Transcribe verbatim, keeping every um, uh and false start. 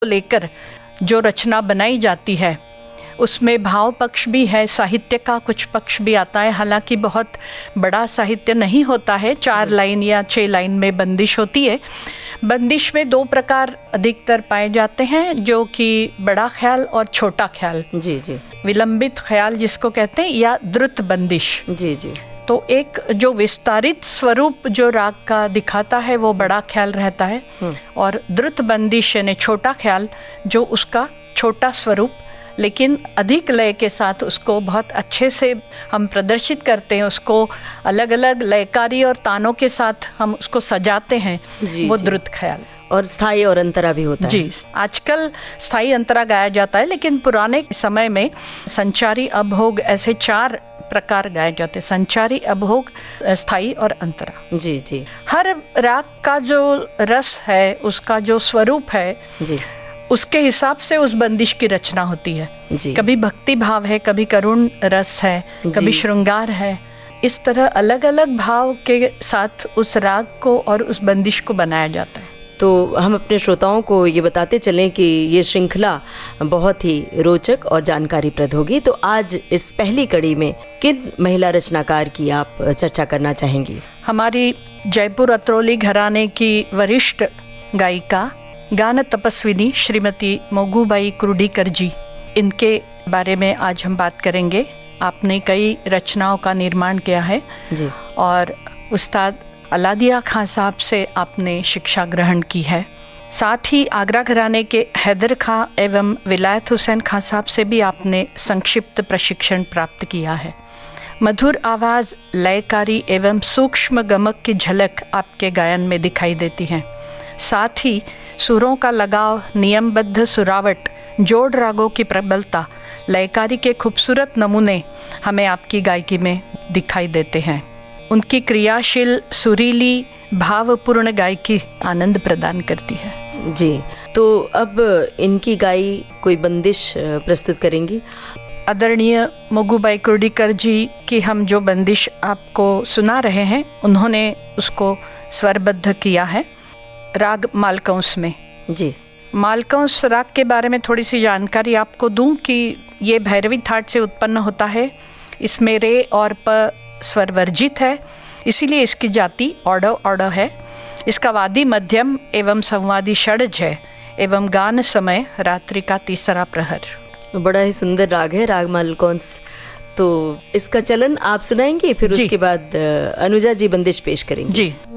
लेकर जो रचना बनाई जाती है उसमें भाव पक्ष भी है, साहित्य का कुछ पक्ष भी आता है। हालांकि बहुत बड़ा साहित्य नहीं होता है, चार लाइन या छः लाइन में बंदिश होती है। बंदिश में दो प्रकार अधिकतर पाए जाते हैं, जो कि बड़ा ख्याल और छोटा ख्याल। जी जी। विलंबित ख्याल जिसको कहते हैं, या द्रुत बंदिश। जी जी। तो एक जो विस्तारित स्वरूप जो राग का दिखाता है वो बड़ा ख्याल रहता है, और द्रुत बंदिश यानी छोटा ख्याल जो उसका छोटा स्वरूप लेकिन अधिक लय के साथ उसको बहुत अच्छे से हम प्रदर्शित करते हैं, उसको अलग अलग लयकारी और तानों के साथ हम उसको सजाते हैं, जी, वो जी। द्रुत ख्याल। और स्थाई और अंतरा भी होता है। जी, आजकल स्थाई अंतरा गाया जाता है, लेकिन पुराने समय में संचारी, अभोग ऐसे चार प्रकार गाए जाते हैं, संचारी, अभोग, स्थाई और अंतरा। जी जी। हर राग का जो रस है, उसका जो स्वरूप है, जी उसके हिसाब से उस बंदिश की रचना होती है। जी। कभी भक्ति भाव है, कभी करुण रस है, कभी श्रृंगार है। इस तरह अलग अलग भाव के साथ उस राग को और उस बंदिश को बनाया जाता है। तो हम अपने श्रोताओं को ये बताते चलें कि ये श्रृंखला बहुत ही रोचक और जानकारीप्रद होगी। तो आज इस पहली कड़ी में किन महिला रचनाकार की आप चर्चा करना चाहेंगी? हमारी जयपुर अतरौली घराने की वरिष्ठ गायिका, गान तपस्विनी श्रीमती मोगूबाई कुर्डीकर जी, इनके बारे में आज हम बात करेंगे। आपने कई रचनाओं का निर्माण किया है जी। और उस्ताद अलादिया खां साहब से आपने शिक्षा ग्रहण की है। साथ ही आगरा घराने के हैदर खां एवं विलायत हुसैन खां साहब से भी आपने संक्षिप्त प्रशिक्षण प्राप्त किया है। मधुर आवाज़, लयकारी एवं सूक्ष्म गमक की झलक आपके गायन में दिखाई देती है। साथ ही सुरों का लगाव, नियमबद्ध सुरावट, जोड़ रागों की प्रबलता, लयकारी के खूबसूरत नमूने हमें आपकी गायकी में दिखाई देते हैं। उनकी क्रियाशील, सुरीली, भावपूर्ण गायकी आनंद प्रदान करती है। जी, तो अब इनकी गाई कोई बंदिश प्रस्तुत करेंगी? आदरणीय मोगूबाई कुर्डीकर जी की हम जो बंदिश आपको सुना रहे हैं, उन्होंने उसको स्वरबद्ध किया है राग मालकंस में। जी। मालकंस राग के बारे में थोड़ी सी जानकारी आपको दूं कि ये भैरवी थाट से उत्पन्न होता है। इसमें रे और प स्वर वर्जित है, इसीलिए इसकी जाति ऑडव ऑडव है। इसका वादी मध्यम एवं संवादी षड्ज है, एवं गान समय रात्रि का तीसरा प्रहर। बड़ा ही सुंदर राग है राग मालकंस। तो इसका चलन आप सुनाएंगे, फिर उसके बाद अनुजा जी बंदिश पेश करेंगे। जी।